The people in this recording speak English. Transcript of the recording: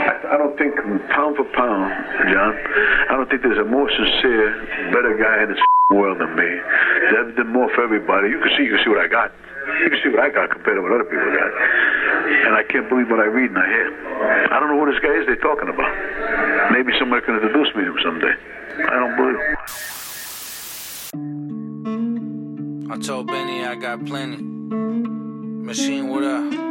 I don't think pound for pound, John, I don't think there's a more sincere, better guy in this world than me. They've done more for everybody. You can see what I got. You can see what I got compared to what other people got. And I can't believe what I read and I hear. I don't know who this guy is they're talking about. Maybe somebody can introduce me to him someday. I don't believe it. I told Benny I got plenty. Machine, what up?